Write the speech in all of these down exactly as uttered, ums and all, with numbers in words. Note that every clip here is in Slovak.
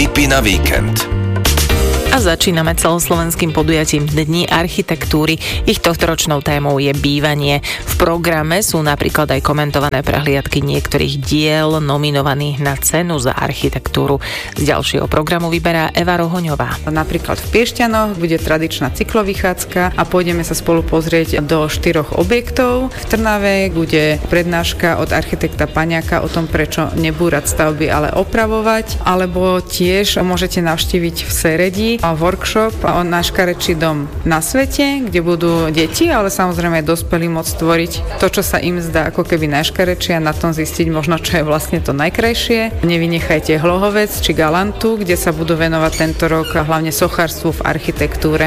Tipy na víkend. A začíname celoslovenským podujatím Dní architektúry. Ich tohtoročnou témou je bývanie. V programe sú napríklad aj komentované prehliadky niektorých diel nominovaných na cenu za architektúru. Z ďalšieho programu vyberá Eva Rohoňová. Napríklad v Piešťanoch bude tradičná cyklovýchádzka a pôjdeme sa spolu pozrieť do štyroch objektov. V Trnave bude prednáška od architekta Paňáka o tom, prečo nebúrať stavby, ale opravovať. Alebo tiež môžete navštíviť v Seredi a workshop o najškarečší dom na svete, kde budú deti, ale samozrejme aj dospelí môcť tvoriť to, čo sa im zdá ako keby najškarečšie a na tom zistiť možno, čo je vlastne to najkrajšie. Nevynechajte Hlohovec či Galantu, kde sa budú venovať tento rok a hlavne sochárstvu v architektúre.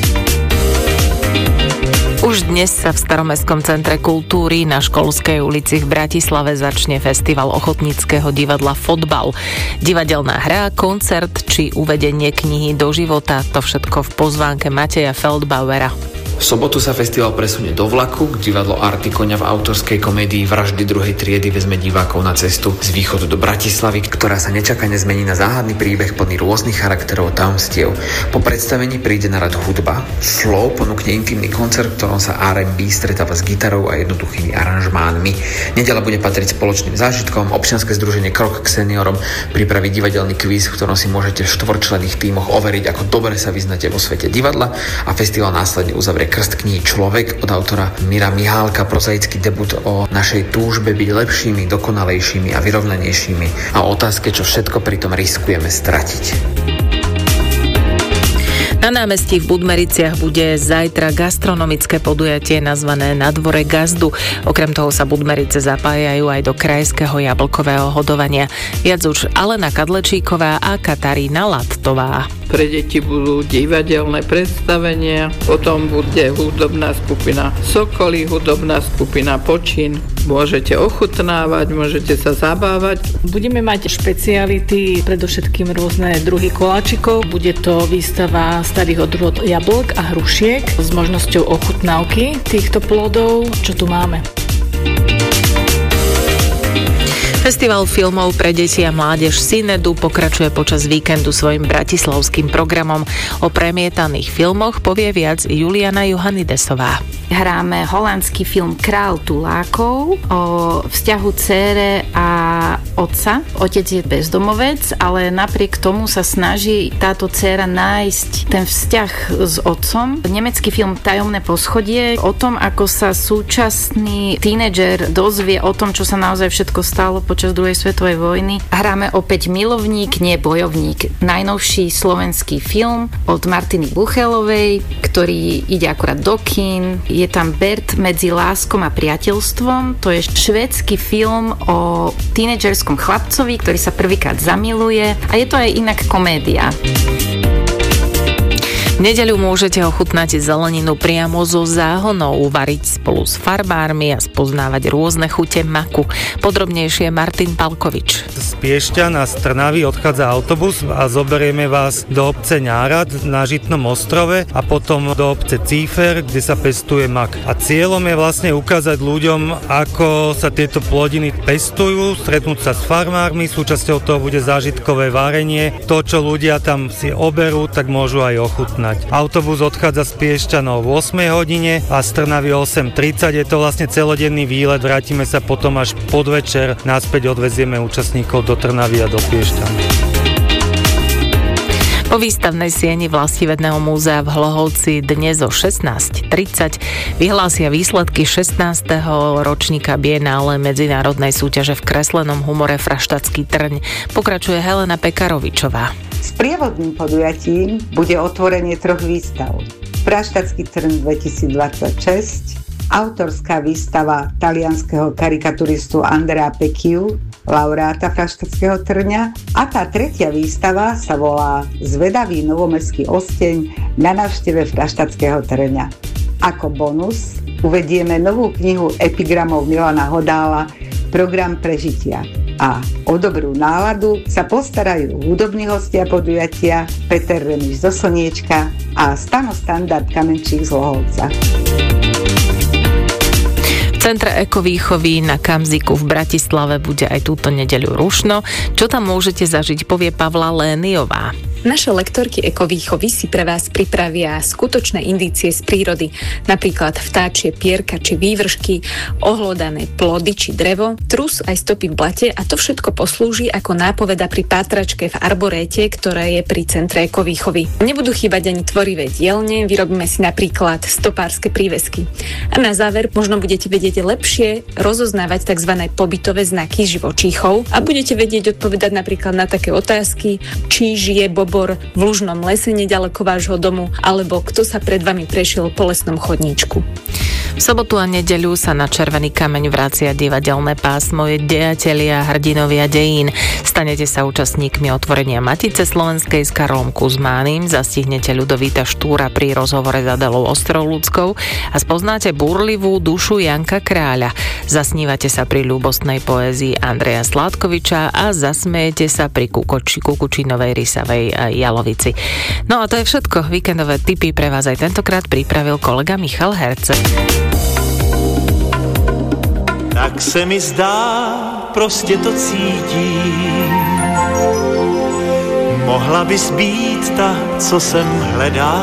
Už dnes sa v Staromestskom centre kultúry na Školskej ulici v Bratislave začne festival ochotníckeho divadla Fotbal. Divadelná hra, koncert či uvedenie knihy do života, to všetko v pozvánke Mateja Feldbauera. V sobotu sa festival presunie do vlaku, k divadlo Artikoňa v autorskej komédii Vraždy druhej triedy vezme divákov na cestu z východu do Bratislavy, ktorá sa nečakane zmení na záhadný príbeh plný rôznych charakterov a tajomstiev. Po predstavení príde na rad hudba. Flow ponúkne intimný koncert, v ktorom sa er end bí stretáva s gitarou a jednoduchými aranžmánmi. Nedeľa bude patriť spoločným zážitkom. Občianske združenie Krok k seniorom pripraví divadelný kvíz, v ktorom si môžete v štvorčlenných tímoch overiť, ako dobre sa vyznáte vo svete divadla, a festival následne uzavrie krst knihy Človek od autora Mira Mihálka, prozaický debut o našej túžbe byť lepšími, dokonalejšími a vyrovnanejšími a otázke, čo všetko pritom riskujeme stratiť. Na námestí v Budmericiach bude zajtra gastronomické podujatie nazvané Na dvore gazdu. Okrem toho sa Budmerice zapájajú aj do krajského jablkového hodovania. Viac už Alena Kadlečíková a Katarína Lattová. Pre deti budú divadelné predstavenia, potom bude hudobná skupina Sokoly, hudobná skupina Počín. Môžete ochutnávať, môžete sa zabávať. Budeme mať špeciality, predovšetkým rôzne druhy koláčikov. Bude to výstava starých odrôd jablk a hrušiek s možnosťou ochutnávky týchto plodov, čo tu máme. Festival filmov pre deti a mládež Synedu pokračuje počas víkendu svojim bratislavským programom. O premietaných filmoch povie viac Juliana Johannidesová. Hráme holandský film Král tulákov o vzťahu dcére a otca. Otec je bezdomovec, ale napriek tomu sa snaží táto dcéra nájsť ten vzťah s otcom. Nemecký film Tajomné poschodie o tom, ako sa súčasný tínedžer dozvie o tom, čo sa naozaj všetko stalo počas druhej svetovej vojny. Hráme opäť Milovník, nie bojovník. Najnovší slovenský film od Martiny Buchelovej, ktorý ide akurát do kín. Je tam Bert medzi láskom a priateľstvom. To je švédsky film o tínedžerskom chlapcovi, ktorý sa prvýkrát zamiluje. A je to aj inak komédia. V nedeľu môžete ochutnať zeleninu priamo zo záhonov, variť spolu s farbármi a spoznávať rôzne chute maku. Podrobnejšie Martin Palkovič. Z Piešťan a z Trnavy odchádza autobus a zoberieme vás do obce Nárad na Žitnom ostrove a potom do obce Cífer, kde sa pestuje mak. A cieľom je vlastne ukázať ľuďom, ako sa tieto plodiny pestujú, stretnúť sa s farmármi, súčasťou toho bude zážitkové varenie. To, čo ľudia tam si oberú, tak môžu aj ochutnať. Autobus odchádza z Piešťanov v ôsmej hodine a z Trnavy osem tridsať. Je to vlastne celodenný výlet. Vrátime sa potom až podvečer. Naspäť odvezieme účastníkov do Trnavy a do Piešťan. Po výstavnej sieni Vlastivedného múzea v Hlohovci dnes o šestnásť tridsať vyhlásia výsledky šestnásteho ročníka Bienále medzinárodnej súťaže v kreslenom humore Fraštatský trň. Pokračuje Helena Pekarovičová. Sprievodným podujatím bude otvorenie troch výstav. Fraštatský trň dvetisícdvadsaťšesť, autorská výstava talianskeho karikaturistu Andrea Pecchiu, laureáta Fraštatského trňa, a tá tretia výstava sa volá Zvedavý novomestský osteň na návšteve Fraštatského trňa. Ako bonus uvedieme novú knihu epigramov Milana Hodála Program prežitia. A o dobrú náladu sa postarajú hudobní hostia podujatia Peter Remiš zo Slniečka a Stano Standard Kamenčík z Lohovca. V centre ekovýchovy na Kamziku v Bratislave bude aj túto nedeľu rušno. Čo tam môžete zažiť, povie Pavla Léniová. Naše lektorky ekovýchovy si pre vás pripravia skutočné indície z prírody, napríklad vtáčie pierka či vývršky, ohlodané plody či drevo, trus aj stopy v blate a to všetko poslúži ako nápoveda pri pátračke v arboréte, ktoré je pri centre ekovýchovy. Nebudú chýbať ani tvorivé dielne, vyrobíme si napríklad stopárske prívesky. A na záver možno budete vedieť lepšie rozoznávať tzv. Pobytové znaky živočíchov a budete vedieť odpovedať napríklad na také otázky, či žije bobor v lužnom lese nedaleko vášho domu, alebo kto sa pred vami prešiel po lesnom chodníčku. V sobotu a nedeľu sa na Červený kameň vracia divadelné pásmo Dejatelia hrdinovia dejín. Stanete sa účastníkmi otvorenia Matice slovenskej s Karlom Kuzmánim, zastihnete Ľudovíta Štúra pri rozhovore s Adelou Ostrovľudskou a spoznáte burlivú dušu Janka Kráľa. Zasnívate sa pri ľúbostnej poézii Andreja Sládkoviča a zasmejete sa pri Kukoči, Kukučinovej rysavej jalovici. No a to je všetko. Víkendové tipy pre vás aj tentokrát pripravil kolega Michal Herce. Tak se mi zdá, prostě to cítím. Mohla bys být ta, co jsem hledal.